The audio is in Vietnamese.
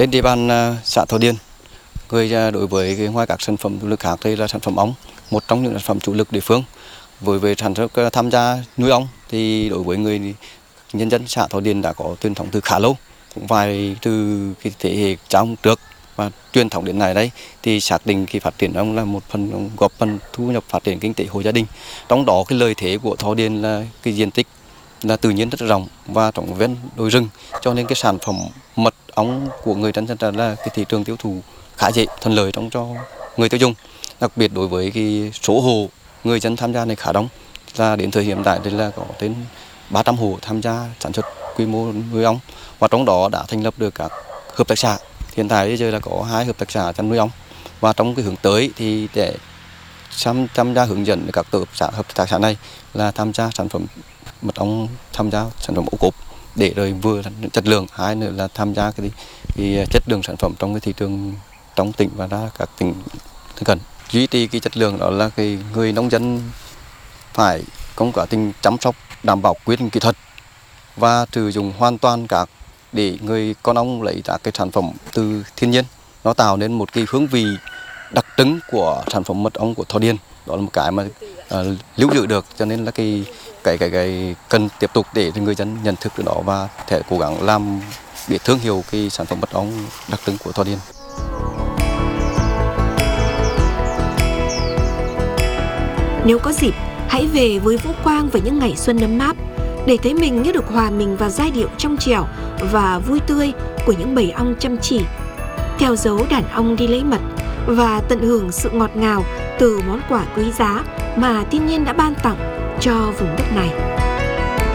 Trên địa bàn xã Thọ Điền, đối với ngoài các sản phẩm chủ lực khác đây là sản phẩm ong, một trong những sản phẩm chủ lực địa phương. Với sản xuất tham gia nuôi ong thì đối với người nhân dân xã Thọ Điền đã có truyền thống từ khá lâu, cũng phải từ cái thế hệ cha ông trước và truyền thống đến nay đây thì xác định cái phát triển ong là một phần góp phần thu nhập phát triển kinh tế hộ gia đình. Trong đó cái lợi thế của Thọ Điền là cái diện tích là tự nhiên rất rộng và trong ven đồi rừng, cho nên cái sản phẩm mật ong của người dân là cái thị trường tiêu thụ khá dễ, thuận lợi trong cho người tiêu dùng. Đặc biệt đối với cái số hộ người dân tham gia này khá đông, là đến thời điểm tại đây là có đến 300 hộ tham gia sản xuất quy mô nuôi ong, và trong đó đã thành lập được các hợp tác xã. Hiện tại bây giờ là có 2 hợp tác xã chăn nuôi ong, và trong cái hướng tới thì để tham gia hướng dẫn các hợp tác xã này là tham gia sản phẩm mật ong, tham gia sản phẩm ô cốp để rồi vừa là chất lượng, hai nữa là tham gia cái chất lượng sản phẩm trong cái thị trường trong tỉnh và ra các tỉnh lân cận. Duy trì cái chất lượng đó là cái người nông dân phải có quá trình chăm sóc đảm bảo quy trình kỹ thuật và sử dụng hoàn toàn để người con ong lấy các cái sản phẩm từ thiên nhiên, nó tạo nên một cái hương vị đặc trưng của sản phẩm mật ong của Thọ Điền. Đó là một cái mà lưu giữ được, cho nên là cái cần tiếp tục để người dân nhận thức được đó và thể cố gắng làm biết thương hiệu cái sản phẩm mật ong đặc trưng của Thọ Điền. Nếu có dịp, hãy về với Vũ Quang vào những ngày xuân ấm áp để thấy mình như được hòa mình vào giai điệu trong trẻo và vui tươi của những bầy ong chăm chỉ, theo dấu đàn ong đi lấy mật và tận hưởng sự ngọt ngào từ món quà quý giá mà thiên nhiên đã ban tặng cho vùng đất này.